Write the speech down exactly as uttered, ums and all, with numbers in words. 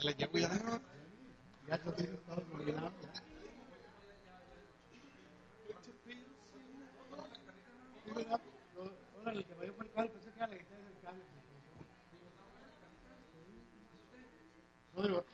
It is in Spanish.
Le llevo ya. Ya esto tiene todo combinado. Ahora, el que vaya por el cable, pensé que era la que está en el cable. No, digo,